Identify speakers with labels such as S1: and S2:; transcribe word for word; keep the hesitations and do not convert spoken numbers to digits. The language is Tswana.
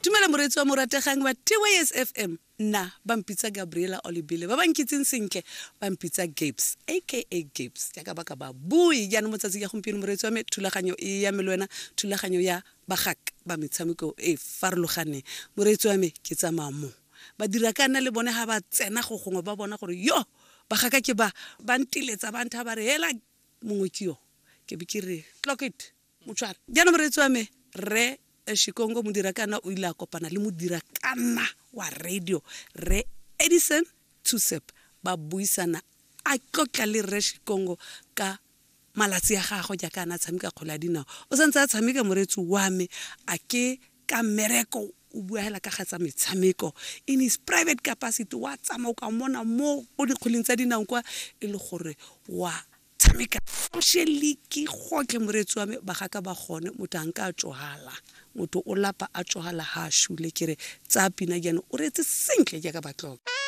S1: Tumela moretsi wa morategang wa T Y S F M na bampitsa Gabriela Olibile ba bankitseng senke bampitsa Gapes aka Gapes ya ka baka ba bui ya no motsatsi ya gompieno moretsi wa me thulaganyo e ya melwena thulaganyo ya bagak ba metshameko e farologane moretsi wa me ke tsamaya mo ba dira kana le bone ha ba tsena go gongwe ba bona gore yo bagaka ke ba ba ntiletsa ba ntha ba re hela mongwe ke yo ke be ke re clock it motshwara ya no moretsi wa me re Shikongo mudirakana o ile a kopana le mudirakana wa radio re Edison Tusep ba buisana a tlotla le re Shikongo ka malatsi ya gago ja kana tshameka kgola dinao o santse a tshameka moretsi wa me a ke ka mereko o bua hela ka gatsa metshameko in his private capacity wa tsama o ka mona mo o dikgoleng tsa dinao kwa e le gore wa tshameka socially ke gotle moretsi wa me ba ga ka ba gone motanka a tsohala motho o lapa a tsohala ha shule kere tsa pina jana o retse sentle ja ka batlo